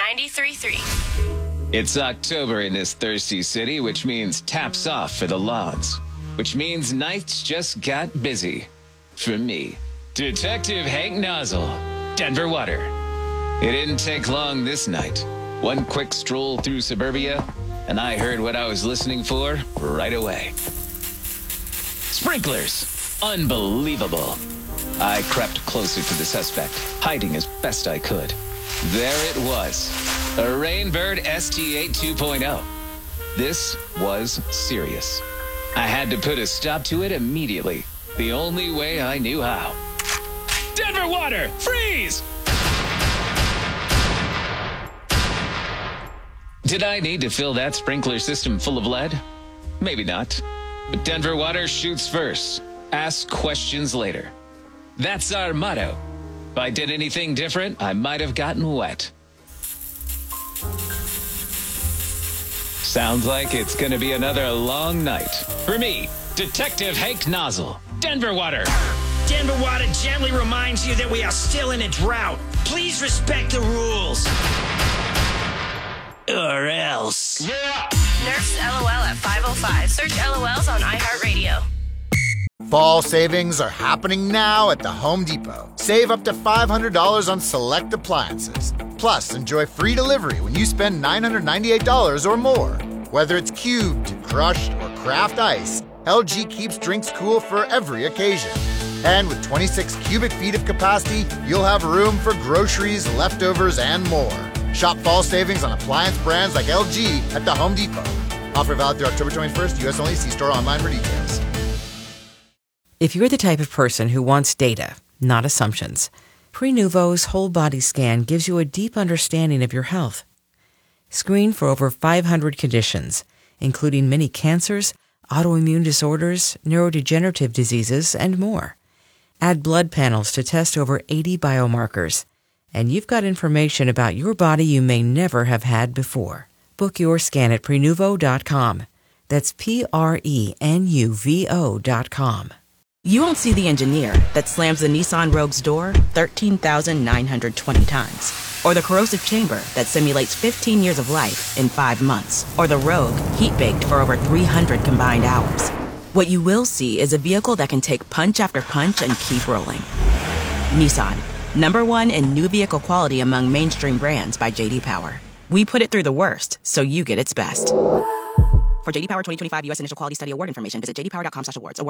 93.3. It's October in this thirsty city, which means taps off for the lawns, which means nights just got busy. For me, Detective Hank Nozzle, Denver Water. It didn't take long this night. One quick stroll through suburbia, and I heard what I was listening for right away. Sprinklers. Unbelievable. I crept closer to the suspect, hiding as best I could. There it was, a Rainbird ST8 2.0. This was serious. I had to put a stop to it immediately, the only way I knew how. Denver Water, freeze! Did I need to fill that sprinkler system full of lead? Maybe not. But Denver Water shoots first. Ask questions later. That's our motto. If I did anything different, I might have gotten wet. Sounds like it's going to be another long night. For me, Detective Hank Nozzle, Denver Water. Denver Water gently reminds you that we are still in a drought. Please respect the rules. Or else. Yeah. Nerf's LOL at 5:05. Search LOLs on iHeartRadio. Fall savings are happening now at the Home Depot. Save up to $500 on select appliances. Plus, enjoy free delivery when you spend $998 or more. Whether it's cubed, crushed, or craft ice, LG keeps drinks cool for every occasion. And with 26 cubic feet of capacity, you'll have room for groceries, leftovers, and more. Shop fall savings on appliance brands like LG at the Home Depot. Offer valid through October 21st, U.S. only. See store online for details. If you're the type of person who wants data, not assumptions, Prenuvo's whole body scan gives you a deep understanding of your health. Screen for over 500 conditions, including many cancers, autoimmune disorders, neurodegenerative diseases, and more. Add blood panels to test over 80 biomarkers. And you've got information about your body you may never have had before. Book your scan at Prenuvo.com. That's Prenuvo.com. You won't see the engineer that slams the Nissan Rogue's door 13,920 times. Or the corrosive chamber that simulates 15 years of life in 5 months. Or the Rogue heat-baked for over 300 combined hours. What you will see is a vehicle that can take punch after punch and keep rolling. Nissan, #1 in new vehicle quality among mainstream brands by J.D. Power. We put it through the worst, so you get its best. For J.D. Power 2025 U.S. Initial Quality Study Award information, visit jdpower.com/awards.